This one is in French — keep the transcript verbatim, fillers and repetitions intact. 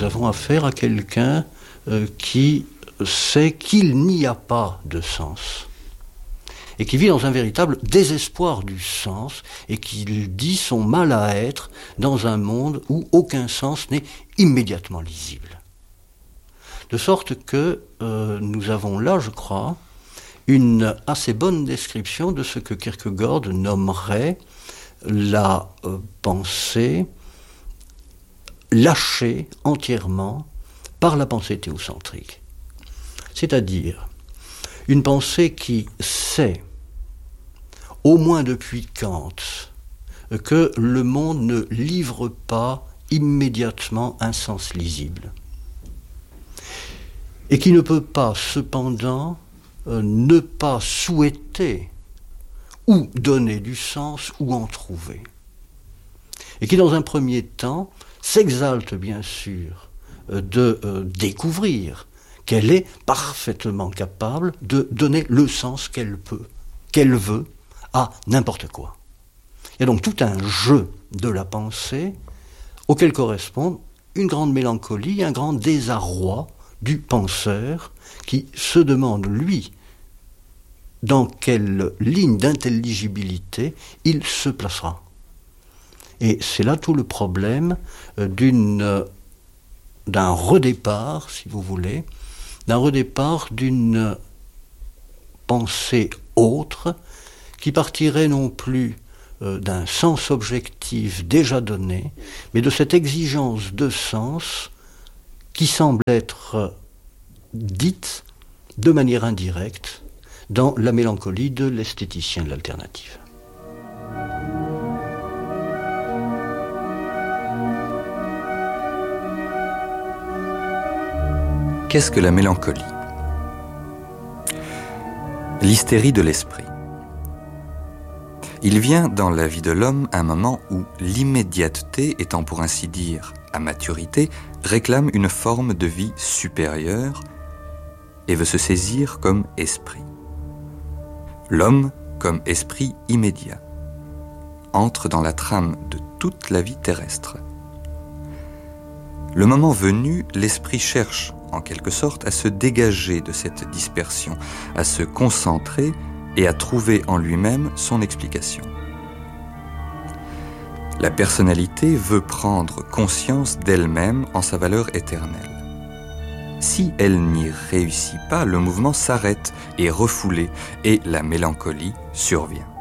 nous avons affaire à quelqu'un euh, qui sait qu'il n'y a pas de sens et qui vit dans un véritable désespoir du sens et qui dit son mal à être dans un monde où aucun sens n'est immédiatement lisible. De sorte que euh, nous avons là, je crois, une assez bonne description de ce que Kierkegaard nommerait la euh, pensée lâchée entièrement par la pensée théocentrique. C'est-à-dire une pensée qui sait, au moins depuis Kant, que le monde ne livre pas immédiatement un sens lisible, et qui ne peut pas cependant euh, ne pas souhaiter ou donner du sens ou en trouver, et qui dans un premier temps s'exalte bien sûr euh, de euh, découvrir qu'elle est parfaitement capable de donner le sens qu'elle peut, qu'elle veut, à n'importe quoi. Il y a donc tout un jeu de la pensée auquel correspond une grande mélancolie, un grand désarroi du penseur qui se demande, lui, dans quelle ligne d'intelligibilité il se placera. Et c'est là tout le problème d'une, d'un redépart, si vous voulez, d'un redépart d'une pensée autre qui partirait non plus euh, d'un sens objectif déjà donné, mais de cette exigence de sens qui semble être dite de manière indirecte dans la mélancolie de l'esthéticien de l'alternative. Qu'est-ce que la mélancolie ? L'hystérie de l'esprit. Il vient dans la vie de l'homme un moment où l'immédiateté, étant pour ainsi dire à maturité, réclame une forme de vie supérieure et veut se saisir comme esprit. L'homme, comme esprit immédiat, entre dans la trame de toute la vie terrestre. Le moment venu, l'esprit cherche, en quelque sorte, à se dégager de cette dispersion, à se concentrer et à trouver en lui-même son explication. La personnalité veut prendre conscience d'elle-même en sa valeur éternelle. Si elle n'y réussit pas, le mouvement s'arrête, est refoulé et la mélancolie survient.